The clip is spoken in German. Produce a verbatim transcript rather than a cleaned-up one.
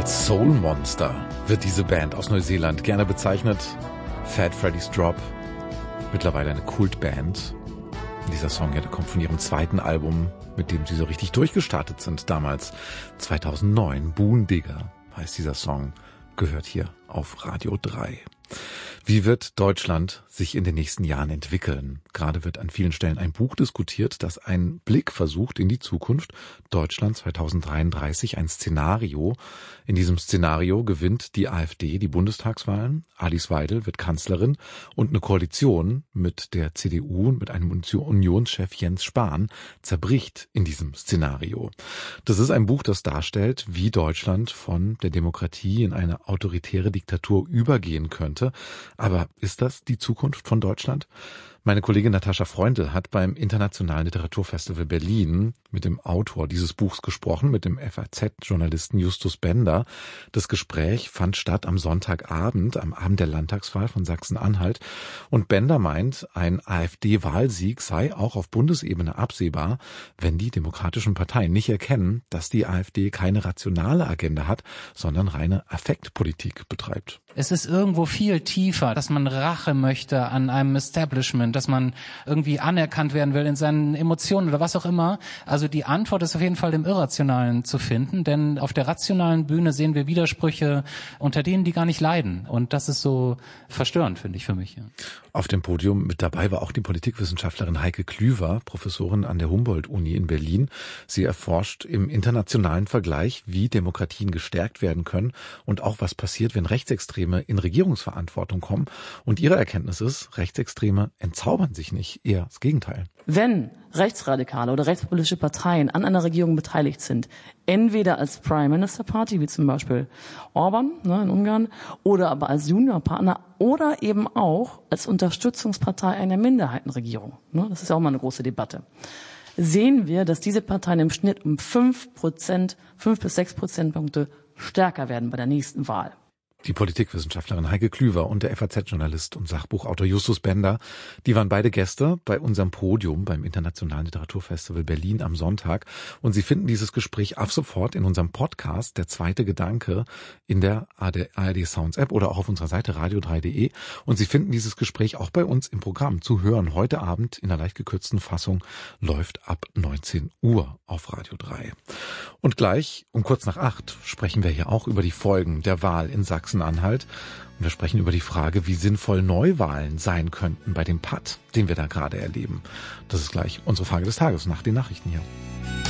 Als Soul Monster wird diese Band aus Neuseeland gerne bezeichnet. Fat Freddy's Drop, mittlerweile eine Kultband. Dieser Song ja, der kommt von ihrem zweiten Album, mit dem sie so richtig durchgestartet sind damals. zweitausendneun, Boon Digger heißt dieser Song, gehört hier auf Radio drei. Wie wird Deutschland sich in den nächsten Jahren entwickeln? Gerade wird an vielen Stellen ein Buch diskutiert, das einen Blick versucht in die Zukunft. Deutschland zweitausenddreiunddreißig, ein Szenario. In diesem Szenario gewinnt die AfD die Bundestagswahlen. Alice Weidel wird Kanzlerin und eine Koalition mit der C D U und mit einem Unionschef Jens Spahn zerbricht in diesem Szenario. Das ist ein Buch, das darstellt, wie Deutschland von der Demokratie in eine autoritäre Diktatur übergehen könnte. Aber ist das die Zukunft von Deutschland? Meine Kollegin Natascha Freundl hat beim Internationalen Literaturfestival Berlin mit dem Autor dieses Buchs gesprochen, mit dem F A Z-Journalisten Justus Bender. Das Gespräch fand statt am Sonntagabend, am Abend der Landtagswahl von Sachsen-Anhalt. Und Bender meint, ein AfD-Wahlsieg sei auch auf Bundesebene absehbar, wenn die demokratischen Parteien nicht erkennen, dass die AfD keine rationale Agenda hat, sondern reine Affektpolitik betreibt. Es ist irgendwo viel tiefer, dass man Rache möchte an einem Establishment, dass man irgendwie anerkannt werden will in seinen Emotionen oder was auch immer. Also die Antwort ist auf jeden Fall im Irrationalen zu finden, denn auf der rationalen Bühne sehen wir Widersprüche unter denen, die gar nicht leiden. Und das ist so verstörend, finde ich, für mich. Ja. Auf dem Podium mit dabei war auch die Politikwissenschaftlerin Heike Klüver, Professorin an der Humboldt-Uni in Berlin. Sie erforscht im internationalen Vergleich, wie Demokratien gestärkt werden können und auch was passiert, wenn Rechtsextreme in Regierungsverantwortung kommen. Und ihre Erkenntnis ist, Rechtsextreme entzaubern sich nicht, eher das Gegenteil. Wenn Rechtsradikale oder rechtspopulistische Parteien an einer Regierung beteiligt sind, entweder als Prime Minister Party, wie zum Beispiel Orban ne, in Ungarn, oder aber als Juniorpartner oder eben auch als Unterstützungspartei einer Minderheitenregierung, ne, das ist ja auch mal eine große Debatte, sehen wir, dass diese Parteien im Schnitt um fünf Prozent, fünf bis sechs Prozentpunkte stärker werden bei der nächsten Wahl. Die Politikwissenschaftlerin Heike Klüver und der F A Z-Journalist und Sachbuchautor Justus Bender, die waren beide Gäste bei unserem Podium beim Internationalen Literaturfestival Berlin am Sonntag. Und Sie finden dieses Gespräch ab sofort in unserem Podcast Der zweite Gedanke in der A R D Sounds App oder auch auf unserer Seite radio drei punkt de. Und Sie finden dieses Gespräch auch bei uns im Programm zu hören. Heute Abend in einer leicht gekürzten Fassung läuft ab neunzehn Uhr auf Radio drei. Und gleich um kurz nach acht sprechen wir hier auch über die Folgen der Wahl in Sachsen. Anhalt. Und wir sprechen über die Frage, wie sinnvoll Neuwahlen sein könnten bei dem Patt, den wir da gerade erleben. Das ist gleich unsere Frage des Tages nach den Nachrichten hier.